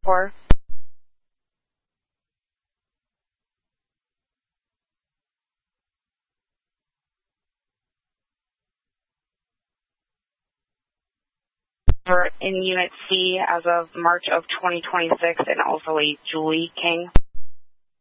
4. In Unit C as of March of 2026, and also a Julie King.